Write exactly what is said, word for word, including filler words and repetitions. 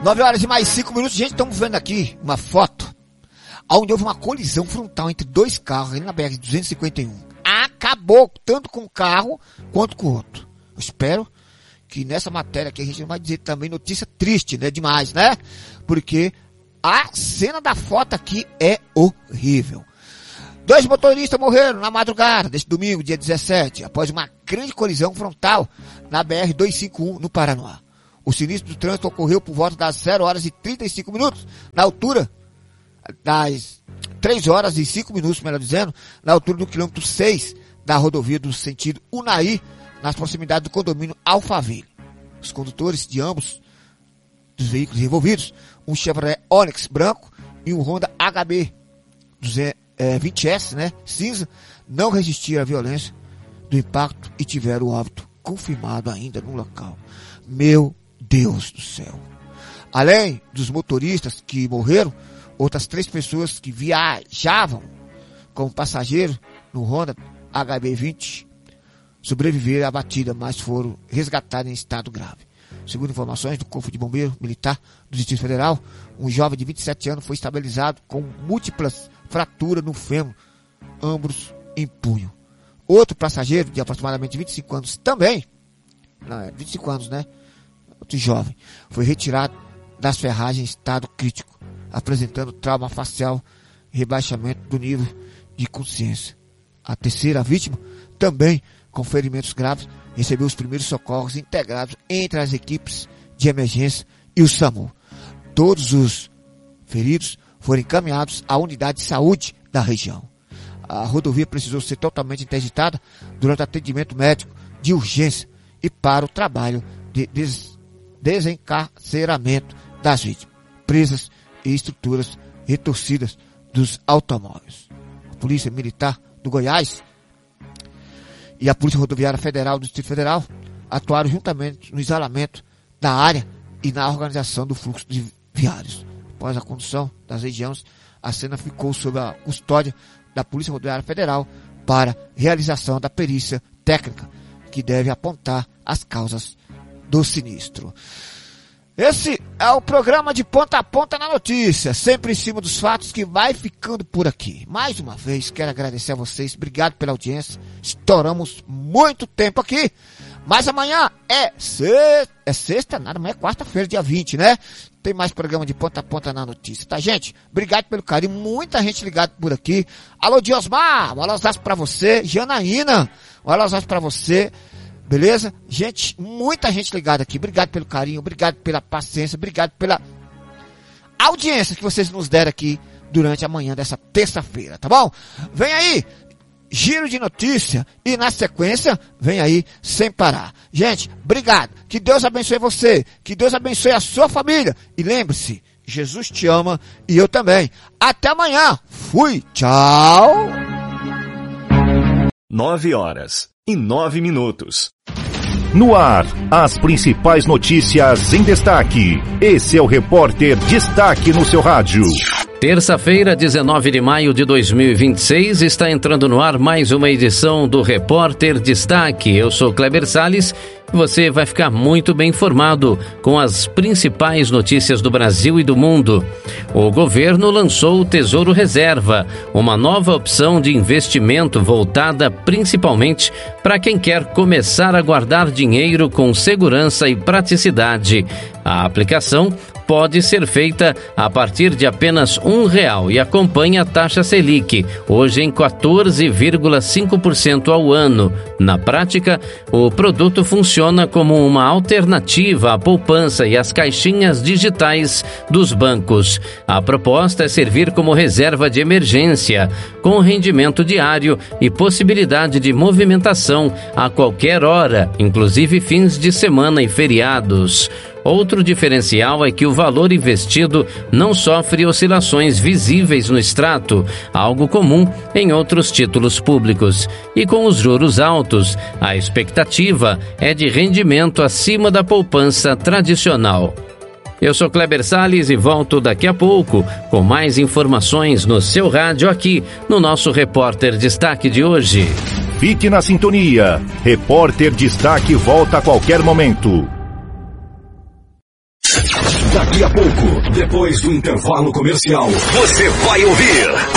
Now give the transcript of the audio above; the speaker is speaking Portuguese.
nove horas e mais cinco minutos, gente, estamos vendo aqui uma foto onde houve uma colisão frontal entre dois carros ali na B R duzentos e cinquenta e um. Acabou tanto com o carro quanto com o outro. Eu espero que nessa matéria aqui a gente não vai dizer também notícia triste, né? Demais, né? Porque a cena da foto aqui é horrível. Dois motoristas morreram na madrugada deste domingo, dia dezessete, após uma grande colisão frontal na B R duzentos e cinquenta e um, no Paraná. O sinistro do trânsito ocorreu por volta das zero horas e trinta e cinco minutos, na altura das três horas e cinco minutos, melhor dizendo, na altura do quilômetro seis da rodovia do sentido Unai, nas proximidades do condomínio Alphaville. Os condutores de ambos dos veículos envolvidos, um Chevrolet Onix branco e um Honda H B vinte S, né, cinza, não resistiram à violência do impacto e tiveram o óbito confirmado ainda no local. Meu Deus do céu. Além dos motoristas que morreram, outras três pessoas que viajavam como passageiro no Honda H B vinte sobreviveram à batida, mas foram resgatados em estado grave. Segundo informações do Corpo de Bombeiro Militar do Distrito Federal, um jovem de vinte e sete anos foi estabilizado com múltiplas fraturas no fêmur, ambos em punho. Outro passageiro de aproximadamente vinte e cinco anos também, não é, vinte e cinco anos, né? Outro jovem, foi retirado das ferragens em estado crítico, apresentando trauma facial e rebaixamento do nível de consciência. A terceira vítima, também com ferimentos graves, recebeu os primeiros socorros integrados entre as equipes de emergência e o SAMU. Todos os feridos foram encaminhados à unidade de saúde da região. A rodovia precisou ser totalmente interditada durante o atendimento médico de urgência e para o trabalho de des- desencarceramento das vítimas, presas e estruturas retorcidas dos automóveis. A Polícia Militar do Goiás e a Polícia Rodoviária Federal do Distrito Federal atuaram juntamente no isolamento da área e na organização do fluxo de viários. Após a condução das regiões, a cena ficou sob a custódia da Polícia Rodoviária Federal para realização da perícia técnica que deve apontar as causas do sinistro. Esse é o programa de ponta a ponta na notícia, sempre em cima dos fatos, que vai ficando por aqui. Mais uma vez, quero agradecer a vocês, obrigado pela audiência, estouramos muito tempo aqui, mas amanhã é sexta, é sexta, nada, amanhã é quarta-feira, dia vinte, né? Tem mais programa de ponta a ponta na notícia, tá, gente? Obrigado pelo carinho, muita gente ligada por aqui. Alô, Diosmar, um alôzaço pra você. Janaína, um alôzaço pra você. Beleza? Gente, muita gente ligada aqui. Obrigado pelo carinho, obrigado pela paciência, obrigado pela audiência que vocês nos deram aqui durante a manhã dessa terça-feira, tá bom? Vem aí, giro de notícia e na sequência, vem aí sem parar. Gente, obrigado. Que Deus abençoe você, que Deus abençoe a sua família. E lembre-se, Jesus te ama e eu também. Até amanhã. Fui. Tchau. Nove horas e nove minutos. No ar, as principais notícias em destaque. Esse é o Repórter Destaque no seu rádio. Terça-feira, dezenove de maio de dois mil e vinte e seis, está entrando no ar mais uma edição do Repórter Destaque. Eu sou Kleber Salles. Você vai ficar muito bem informado com as principais notícias do Brasil e do mundo. O governo lançou o Tesouro Reserva, uma nova opção de investimento voltada principalmente para quem quer começar a guardar dinheiro com segurança e praticidade. A aplicação pode ser feita a partir de apenas um real e acompanha a taxa Selic, hoje em quatorze vírgula cinco por cento ao ano. Na prática, o produto funciona como uma alternativa à poupança e às caixinhas digitais dos bancos. A proposta é servir como reserva de emergência, com rendimento diário e possibilidade de movimentação a qualquer hora, inclusive fins de semana e feriados. Outro diferencial é que o valor investido não sofre oscilações visíveis no extrato, algo comum em outros títulos públicos. E com os juros altos, a expectativa é de rendimento acima da poupança tradicional. Eu sou Kleber Salles e volto daqui a pouco com mais informações no seu rádio aqui no nosso Repórter Destaque de hoje. Fique na sintonia. Repórter Destaque volta a qualquer momento. Daqui a pouco, depois do intervalo comercial, você vai ouvir